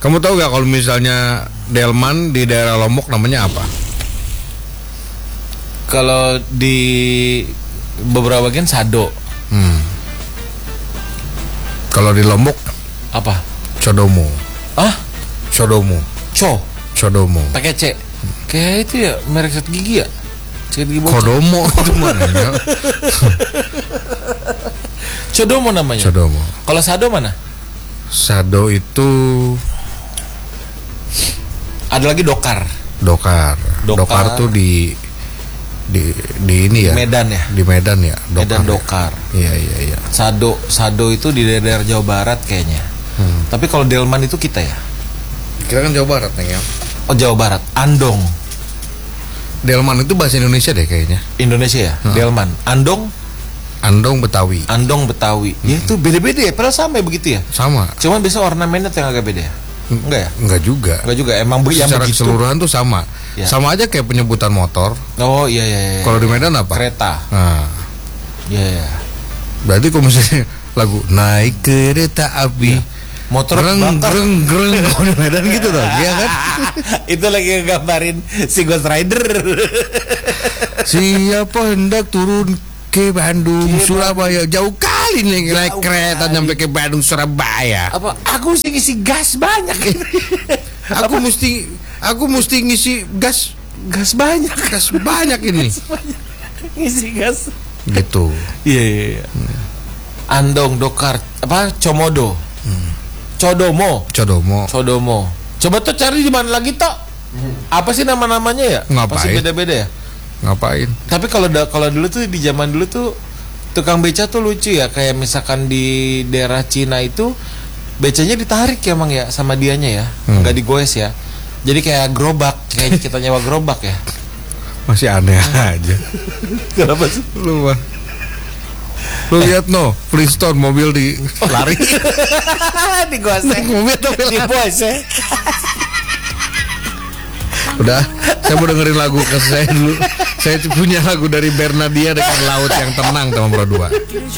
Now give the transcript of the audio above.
Kamu tahu gak kalau misalnya delman di daerah Lombok namanya apa? Kalau di beberapa bagian sado. Kalau di Lombok Apa? codomo. Ah? Codomo. Codomo. Pakai C. Kayak itu ya merek sikat gigi ya? Sikat gigi bocah. Kodomo itu mana? Codomo namanya. Codomo. Kalau sado mana? Sado itu Ada lagi dokar. Dokar tuh di ini ya. Medan ya. Di Medan ya. Medan dokar. Iya. Sado itu di daerah Jawa Barat kayaknya. Tapi kalau delman itu kita ya. Kita kan Jawa Barat nih ya. Oh, Jawa Barat. Andong. Delman itu bahasa Indonesia deh kayaknya. Indonesia ya. Delman. Andong Betawi. Andong Betawi. Ya itu beda-beda ya. Padahal sama ya begitu ya. Sama. Cuman biasa ornamennya yang agak beda ya. Enggak ya? Enggak juga. Emang yang secara begitu. keseluruhan tuh sama. Ya. Sama aja kayak penyebutan motor. Oh iya. Kalau di Medan apa? Kereta. Nah, Iya. berarti kalau misalnya lagu naik kereta api, Motor greng bakar. greng kalau di Medan gitu dong, iya kan? Itu lagi ngegambarin si Ghost Rider. Siapa hendak turun ke Bandung, Surabaya, jauh kali nih naik kereta nyampe ke Bandung, Surabaya. Apa? Aku mesti ngisi gas banyak. Aku mesti ngisi gas banyak. gas banyak ini. Ngisi gas. Gitu. Iya. Andong, dokar, apa? Comodo. Codomo. Coba tuh cari di mana lagi toh? Apa sih nama-namanya ya? Ngapain? Pasti beda-beda ya. Ngapain? Tapi kalau dulu tuh di zaman dulu tuh tukang beca tuh lucu ya, kayak misalkan di daerah Cina itu becanya ditarik ya Mang ya sama dianya ya, nggak digoes ya. Jadi kayak gerobak, kayak kita nyewa gerobak ya. Masih aneh aja. Kenapa sih? Lu lihat Flintstone mobil di lari. Digoes. Mobil tapi Digoes ya. Udah, saya mau dengerin lagu ke saya dulu. Saya punya lagu dari Bernadia dengan Laut yang Tenang, teman berdua.